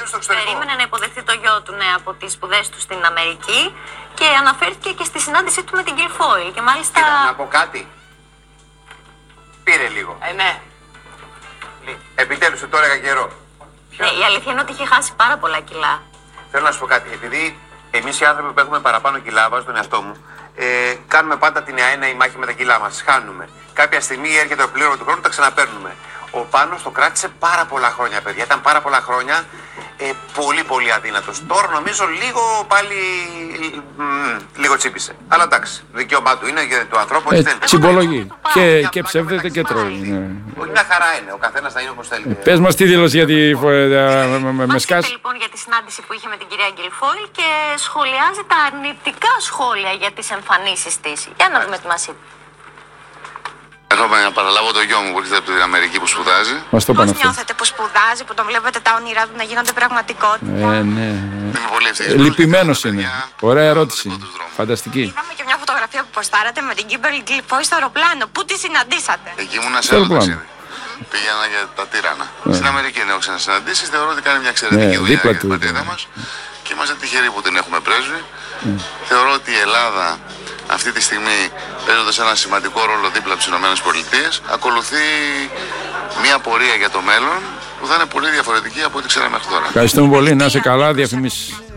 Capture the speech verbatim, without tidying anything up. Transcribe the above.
στο εξωτερικό. Περίμενε να υποδεχθεί το γιο του, ναι, από τις σπουδές του στην Αμερική και αναφέρθηκε και στη συνάντησή του με την Guilfoyle. Και μάλιστα. Κοίτα, να πω κάτι. Πήρε λίγο. Ε, ναι. Επιτέλους, το έλεγα καιρό. Ναι, η αλήθεια είναι ότι είχε χάσει πάρα πολλά κιλά. Θέλω να σου πω κάτι. Επειδή εμείς οι άνθρωποι που έχουμε παραπάνω κιλά, βάζω τον εαυτό μου, ε, κάνουμε πάντα την αέναη μάχη με τα κιλά μας. Χάνουμε. Κάποια στιγμή έρχεται ο πλήρωμα του χρόνου, τα ξαναπαίρνουμε. Ο Πάνος το κράτησε πάρα πολλά χρόνια, παιδιά. Ήταν πάρα πολλά χρόνια ε, πολύ πολύ αδύνατος. Τώρα νομίζω λίγο πάλι μ, λίγο τσίπησε. Αλλά εντάξει, δικαίωμά του είναι και του ανθρώπου. Ε, τσιμπολογεί. Και, και ψεύδεται και τρώει. Ναι. Όχι, μια χαρά είναι. Ο καθένας να είναι όπως θέλει. Πες μας τι δήλωσε για τη Μεσκάς. Είπε λοιπόν για τη συνάντηση που είχε με την κυρία Guilfoyle και σχολιάζει τα αρνητικά σχόλια για τις εμφανίσεις της. Για να δούμε τι μας είπε. Έρχομαι να παραλάβω το γιο μου που έρχεται από την Αμερική που σπουδάζει. Μας το Πώς πάνε αυτό. νιώθετε που σπουδάζει, που τον βλέπετε τα όνειρά του να γίνονται πραγματικότητα? Ε, ναι, ναι. Είμαι πολύ ευτυχισμένος. Λυπημένος είναι. Ωραία ερώτηση. Φανταστική. Είδαμε και μια φωτογραφία που ποστάρατε με την Kimberly Guilfoyle στο αεροπλάνο. Πού τη συναντήσατε? Εκεί ήμουνα σε άλλο ταξίδι. Πήγαινα για τα τύρανα. Ναι. Στην Αμερική δεν έχω ξανασυναντήσει. Θεωρώ ότι κάνει μια εξαιρετική Ναι, δουλειά δίπλα για την του. πατρίδα μας. Και είμαστε τυχεροί που την έχουμε πρέσβη. Θεωρώ ότι η Ελλάδα αυτή τη στιγμή, παίζοντας ένα σημαντικό ρόλο δίπλα από τις ΗΠΑ, ακολουθεί μια πορεία για το μέλλον που θα είναι πολύ διαφορετική από ό,τι ξέραμε μέχρι τώρα. Ευχαριστούμε πολύ. Να είσαι καλά, διαφημίσεις.